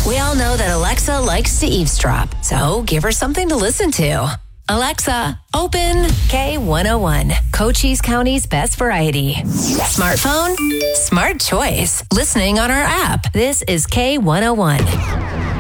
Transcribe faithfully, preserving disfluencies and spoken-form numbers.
We all know that Alexa likes to eavesdrop, so give her something to listen to. Alexa, open K one oh one, Cochise County's best variety. Smartphone? Smart choice. Listening on our app. This is K one oh one.